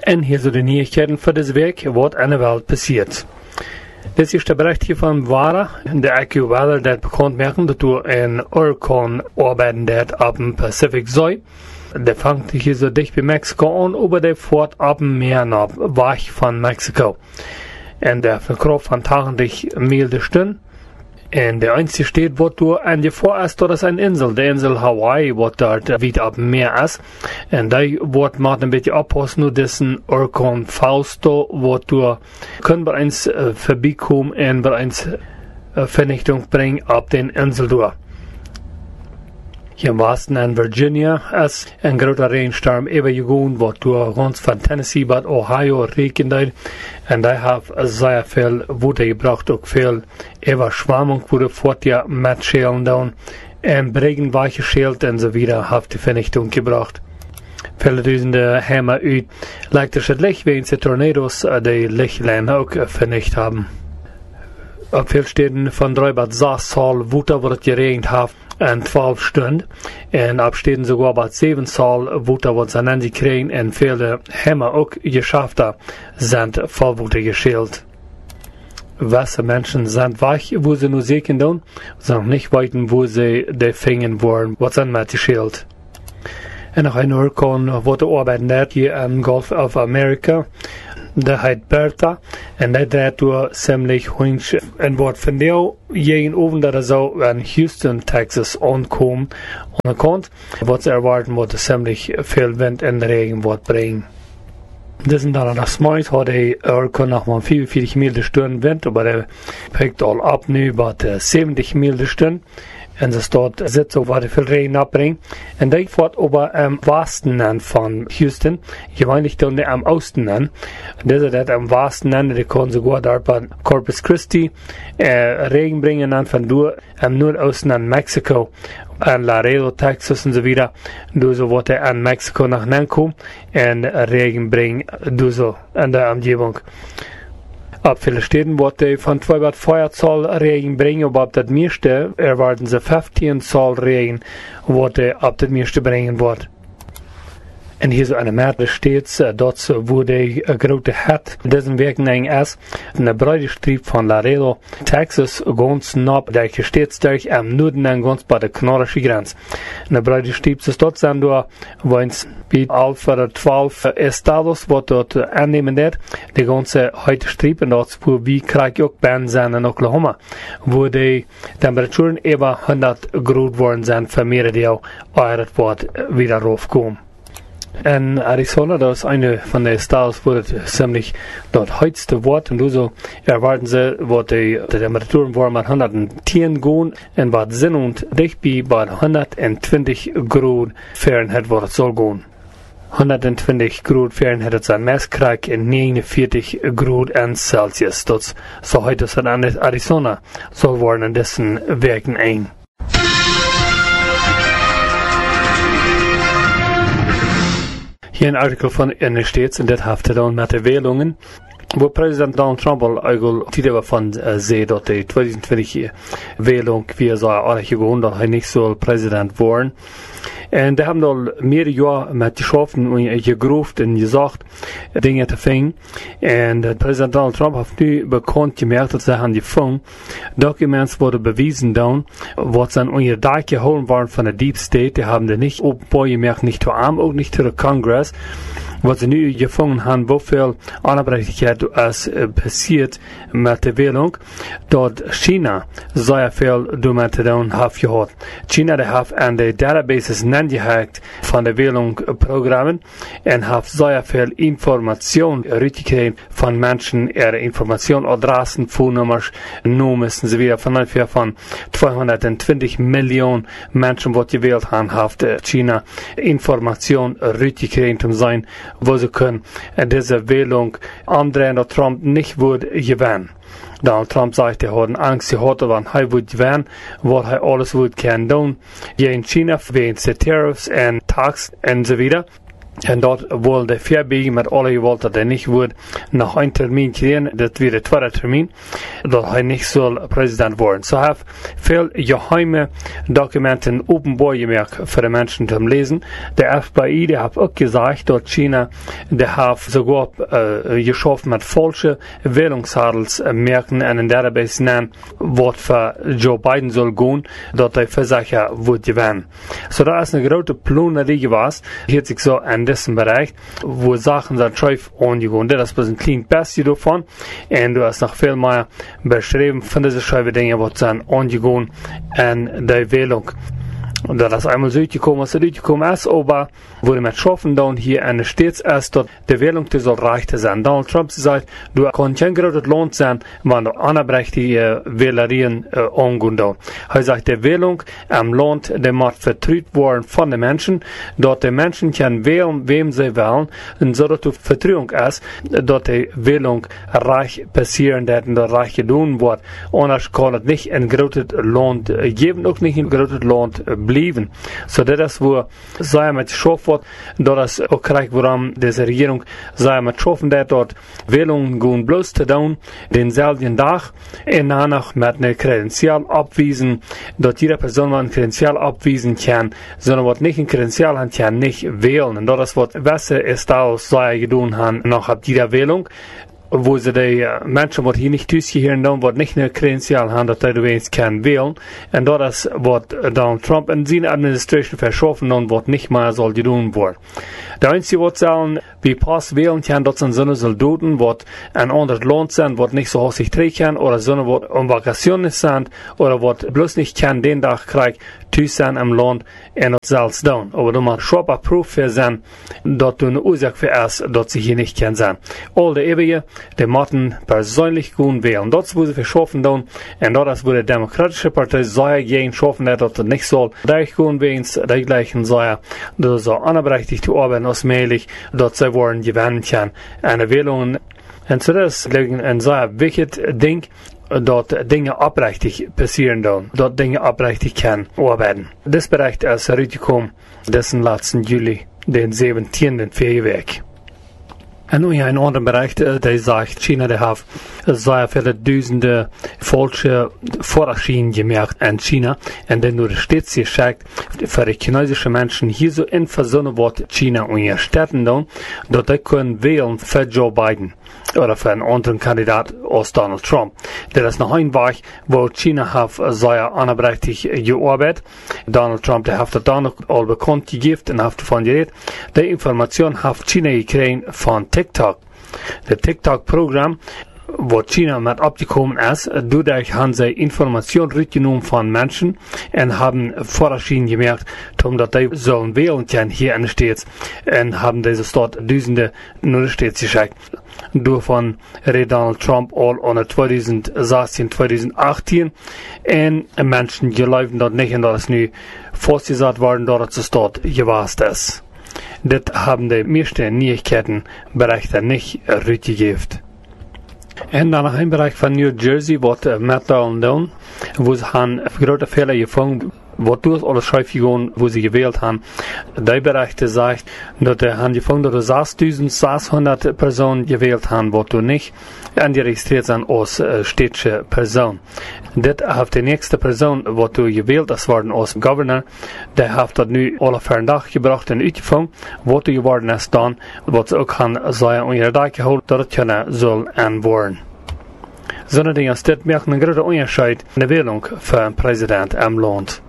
En hier so die Neuigkeiten für das Weg, was an der Welt passiert. Das ist der Bericht hier von Vara, der AccuWeather, der bekannt machen, dass du ein Orkan arbeiten wird auf dem Pacific Sei. Der fängt hier so dicht bei Mexiko an, aber der fährt ab dem Meer nach, weg von Mexiko. Und der verkauft von Tagen durch milde Stunden. Und der einzige steht, wo du an die vorerst, das ist eine Insel, die Insel Hawaii, wo dort wieder ab dem Meer ist. Und da wird man ein bisschen abpassen, nur diesen Orkan Fausto, wo du können bei uns vorbeikommen und bei uns Vernichtung bringen ab den Insel durch. Hier im Westen in Virginia ist ein großer Regensturm übergegangen, wo du ganz von Tennessee bis Ohio regnet. Und da hat sehr viel Wunder gebraucht, auch viel Überschwemmung wurde fort ja mit Schälen down. Und Regenweiche schält und so wieder hat die Vernichtung gebracht. Viele Tausende Hämmer uit, leicht es Licht, wegen die Tornados die Lichtlein auch vernichtet haben. Auf vielen Städten von 3 bis 6 Zoll Wunder wird geregnet hat. En 12 Stunden. En ab Städten sogar bei 7 Zoll Wutter, was sie an sie kriegen. En viele Hämmer auch geschafft sind Vollwutter geschält. Weiße Menschen sind weich, wo sie nur sehen können, sondern nicht weiten, wo sie die Finger wollen, was sie mit geschält. En noch ein Orkan, wo der Arbeit nicht hier im Gulf of America. Der heißt Bertha, und der dreht durch ziemlich hunch, und wird von der jeden Abend, dass er so in Houston, Texas, ankommt, und kommt, wird sie erwarten, wird es ziemlich viel Wind und Regen wird bringen. Das sind dann das Morgens, hat der Orkan noch mal 44 Meilen Stunden Wind, aber der pickt all ab, nu bei 70 Meilen Stunden. Und es dort sitzt, so was viel Regen abbringt. Und ich fährt aber am Westen an von Houston, gewöhnlich dann am Osten an. Und das ist am Westen an, der kann sogar dort bei Corpus Christi Regen bringen an von du am Nordosten an Mexiko, an Laredo, Texas und so wieder. Du so wird an Mexiko nach Nanko und Regen bringen, du so an der Umgebung. Ab vielen Städten wird von 2 bis 4 Zoll Regen bringen, aber ab das meiste erwarten sie 15 Zoll Regen, was ab das meiste bringen wird. Und hier so eine Märkte steht, dort wo die große hat, diesen Werken ist, eine breite Streif von Laredo, Texas, ganz nah, der steht durch am Norden und ganz bei der kanadischen Grenze. Eine breite Streif ist dort, sind da, wo es bei 11 oder 12 Estados, wo dort annehmen wird, die ganze heute Streif, und dort, wo wie Krieg auch bei sind in Oklahoma, wo die Temperaturen über 100 Grad worden sind, für mehrere Jahre, das wird wieder raufkommen. In Arizona, das ist eine von den Estados, wo das ziemlich dort heizte Wort, und so erwarten sie, wo die Temperaturen wollen bei 110 gehen, und was sind und dicht bei 120 Grad Fahrenheit, wo das soll gehen. 120 Grad Fahrenheit ist ein Messkrieg in 49 Grad Celsius. Das so heute ist in Arizona, soll worden in dessen Werken ein. Hier ein Artikel von in States, und das haftet dann mit den Wählungen, wo Präsident Donald Trump eigentlich von sieht, dass die 2020 Wählung, wie er so auch gewohnt, dass er nicht so Präsident worden. Und die haben dann mehrere Jahre mit geschaffen und gegruft und gesagt, Dinge zu finden. Und Präsident Donald Trump hat nu bekannt gemerkt, dass er an die Fung Documents wurde bewiesen dann, was dann unter Dach geholt waren von der Deep State. Die haben die nicht gemerkt, nicht zu Arm, auch nicht zu der Kongress. Was sie nu gefunden haben, wo viel Unabhängigkeit ist passiert mit der Wählung, dort China sehr viel damit zu tun hat gehabt. China hat an die Databases angehackt von der Wählung Programmen und hat sehr viel Information gekriegt von Menschen, ihre Information, Adressen, Phone-Nummers, Nummern und so weiter. Von ungefähr von 220 Millionen Menschen, die gewählt haben, hat China Information gekriegt, um sein, wo sie können diese Wählung andrehen, dass Trump nicht würde gewinnen. Donald Trump sagt, er hat Angst gehabt, wenn er würde gewinnen, was er alles würde können tun. Hier in China, wegen der Tariffs und Tax und so weiter. En dort wil de verbiegen met alle gewollt dat hij niet wordt nog een termijn krijgen, dat weer de tweede termijn, dat hij niet zal president worden. Zo heeft veel geheime documenten openbaar gemaakt voor de mensen te lezen. De FBI die heeft ook gezegd dat China die heeft sogar geschaffen met falsche Wählungshandelsmerken en daarbij zijn wat voor Joe Biden zal gaan, dat hij verzeker wordt gewinnen. Zo dat is een grote plonerie geweest, heeft zich zo in diesem Bereich, wo Sachen sind schief angegangen. Das ist ein kleines bisschen davon. Und du hast noch viel mehr beschrieben von diesen schiefen Dingen, was sind angegangen in der Wählung. Und da das einmal so gekommen ist, aber wurde mit Schaffen dann hier in der Stadt erst dort die Wählung die soll reicher sein. Donald Trump sagt, du kannst kein großes Land sein, wenn du anerbrechtige Wählerien angehen da. Er sagt, die Wählung am Land, die muss vertraut worden von den Menschen, dort die Menschen können wählen, wem sie wählen, und so dass die Vertrauung ist, dass die Wählung reich passieren wird und reich getan wird. Anders kann es nicht ein großes Land geben, auch nicht ein großes Land bleiben. So das ist, wo sei mit Schaff wird, das ist auch gleich, woran diese Regierung sei mit Schaffen, der dort Wählungen gehen bloß zu tun, denselben Tag, und danach mit einer Kredenzial abwiesen, dass jede Person ein Kredenzial abwiesen kann, sondern was nicht ein Kredenzial hat, kann nicht wählen. Und das wird besser ist, als sei getan haben, nach jeder Wählung, wo sie die Menschen, die hier nicht durchgehören, dann wird nicht eine Kredenzial haben, dass sie wenigstens können wählen. Und das wird Donald Trump in seiner Administration verschaffen, dann wird nicht mehr soll die tun werden. Der Einzige wird sagen, wie Pass wählen kann, dass ein Sonne Soldaten, wird ein anderes Land sein, wird nicht so häufig trägt kann, oder Sonne wird um Vacationen sein, oder wird bloß nicht kann, den Tag Krieg, tüß sein im Land, und das selbst tun. Aber du machst schon ein Proof für sein, dass du eine Ursache für ist, dass sie hier nicht kann sein. All die Ewige, die Matten persönlich gehen wählen. Das wurde verschaffen dann, und das wurde die Demokratische Partei sehr gegen schaffen, dass das nicht soll. Durchgehen wenigstens, die gleichen sei, dass so anerberechtigt arbeiten als möglich, dass sie wollen gewinnen kann. Eine Wählung, und so das ist ein sehr wichtiges Ding, dort Dinge abrechtig passieren dann, dort Dinge abrechtig kann arbeiten. Das Bericht ist herausgekommen, dessen letzten Juli, den 17. Februar. Und nun ein anderer Bereich, der sagt, China, der hat sehr viele Tausende falsche Vormaschinen gemacht in China, und dann nur stets geschickt für die chinesischen Menschen hier so in Versuche wird China und ihre Städten dann, dass sie können wählen für Joe Biden oder für einen anderen Kandidat als Donald Trump. Das ist noch ein Weg, wo China hat sehr anerberechtigt gearbeitet. Donald Trump, der hat das dann noch all bekannt gegeben und hat davon geredet. Die Information hat China gekriegt von TikTok. Das TikTok-Programm, wo China mit abgekommen ist, dadurch haben sie Informationen rückgenommen von Menschen und haben Vormaschinen gemerkt, dass sie sollen wählen können hier in den States, und haben diese dort Tausende nur in den States geschickt. Davon redet Donald Trump all unter 2016, 2018, und Menschen glauben dort nicht, und das ist nu festgesagt worden, dass es dort gewesen ist. Das haben die meisten Neuigkeitenberichte nicht rückgegeben. Und dann ein Bereich von New Jersey wird mitteilen, wo sie haben große Fehler gefunden, wodurch alles schief gegangen, wo sie gewählt haben. Der Bereich sagt, dass sie haben gefunden, dass 6.600 Personen gewählt haben, wo du nicht angeregistriert sind als städtische Person. Das hat die nächste Person, wo du gewählt hast, worden als Governor, der hat das nu alle für einen Tag gebracht und uitgefangen, wo du geworden ist dann, wo sie auch kann sein und ihre Tag geholt, dass es können soll anworden. So eine Dinge, das macht einen großen Unterschied in der Wählung für einen Präsident im Land.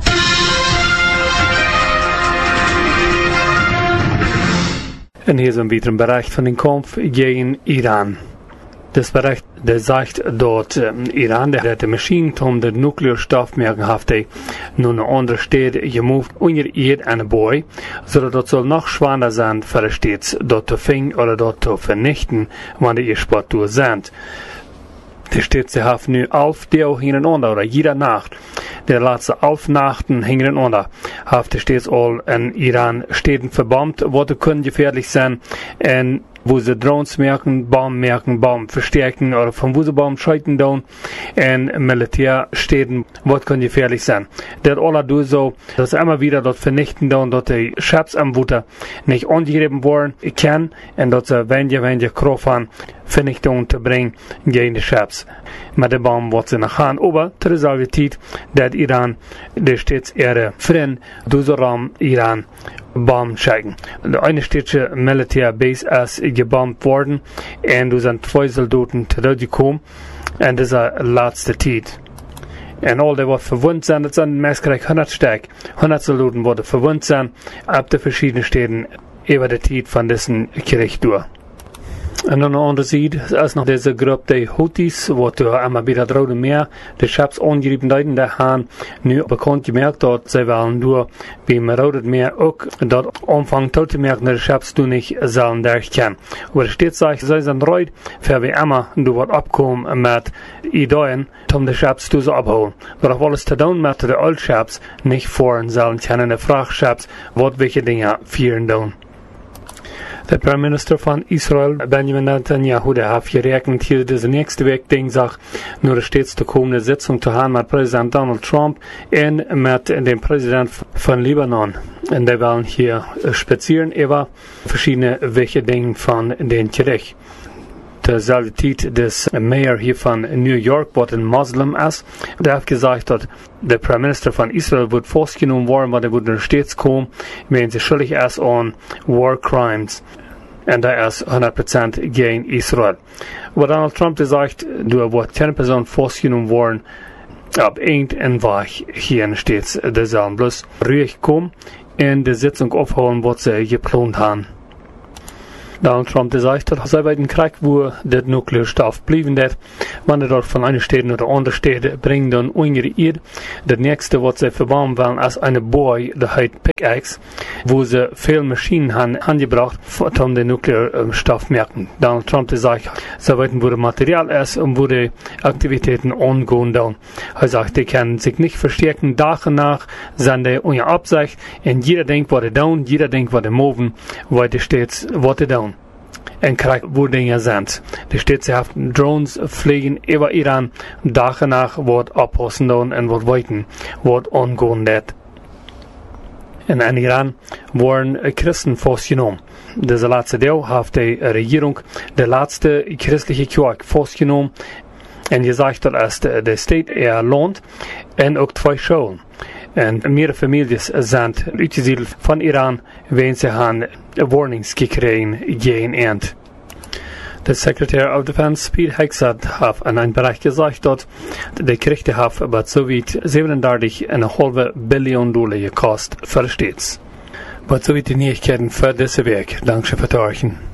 Und hier ist ein weiterer Bericht von dem Kampf gegen Iran. Das Bericht, der sagt, dass Iran, der die Maschinen, der Nuklearstoffmerken hat, nur eine andere Stadt gemoved unter ihr eine Boy, sodass das soll noch schwerer sein für die Stadt, dort zu finden oder dort zu vernichten, wenn die Sport sind. Der steht sie haben nu 11 Deel hintereinander, oder jeder Nacht. Der letzte 11 Nachten hintereinander hat der stets all in Iran Städten verbombt, wo können gefährlich sein, und wo sie Drohnen merken, verstärken, oder von wo sie Baum scheuten down, in Militärstädten, wo können gefährlich sein. Das alle du so, dass sie immer wieder dort vernichten down, dort die Schabs am Wutter nicht angegeben worden kann, und dort sie weniger Kraft haben, Vernichtung zu bringen gegen die Schabs. Mit dem Baum wird sie nach Hause, aber zu derselben Zeit, dass Iran, der stets ihre Freund, dieser Raum Iran, Bomben schicken. Der eine städtische Militärbase ist gebombt worden, und da sind 2 Soldaten zurückgekommen, und das ist die letzte Zeit. Und all die, was verwundet sind, das sind meistens 100 Stück. 100 Soldaten wurden verwundet sind, ab den verschiedenen Städten über die Zeit von diesem Krieg durch. Und an der anderen Seite ist noch diese Gruppe der Houthis, wo immer wieder Rote Meer, die Schabs angegriffen haben, die haben nu bekannt gemerkt, dass sie wollen nur beim Roten Meer auch dort anfangen zu merken, dass die Schabs du nicht sollen durchkennen. Aber es steht sich, sie sind reut, für wie immer du wird abkommen mit Ideen, um die Schabs zu abholen. Doch alles zu tun mit den Old Schabs nicht fahren sollen können, die Frachtschabs, wird welche Dinge führen tun. Der Prime Minister von Israel, Benjamin Netanyahu, der hat gerechnet, hier diese nächste Woche, Dienstag, nur stets zu kommende Sitzung zu haben mit Präsident Donald Trump und mit dem Präsident von Libanon. Und die wollen hier spazieren über verschiedene welche Dinge von den Krieg. Derselbe Zeit des Mayor hier von New York, was ein Muslim ist, der hat gesagt, dass der Prime Minister von Israel wird festgenommen worden, weil er wird nur stets kommen, wenn sie schuldig ist an War Crimes. Und er ist 100% gegen Israel. Aber Donald Trump sagt, du wird keine Person festgenommen worden, ab irgendein Weg hier stets der sollen bloß ruhig kommen und die Sitzung aufholen, was sie geplant haben. Donald Trump sagt, dass sie bei dem Krieg, wo der Nuklearstoff blieben wird, wenn er dort von einer Stadt oder andere Städte bringen, dann ungeriert. Das nächste, was sie verbauen wollen, ist eine Boy, der heißt Pickaxe, wo sie viele Maschinen haben angebracht, um den Nuklearstoff zu merken. Donald Trump sagt, sie wissen, wo das Material ist und wo die Aktivitäten angehen. Er sagt, die können sich nicht verstärken, Tag und Nacht sind die ohne Absicht, und jeder denkt, was er tun, jeder denkt, was er moven, weil die steht, was er tun. En Krieg, wo Dinge sind. Die Städte haben Drones fliegen über Iran, Tag und Nacht wird abpassen und wird weiten, wird angehen. In Iran wurden Christen festgenommen. Diese letzte Teil hat die Regierung der letzte christliche Kirche festgenommen und gesagt, dass der Staat lohnt und auch 2 Schulen. Und mehrere Familien sind ausgesiedelt von Iran, wenn sie haben Warnings gekriegt gegen End. Der Secretary of Defense, Pete Hegseth, hat in einem Bericht gesagt, dass die Kriege haben bei Sowjet 37,5 Billionen Dollar gekostet für die Staaten. Bei Sowjet die Neuigkeiten für diese Weg. Danke für das Hören.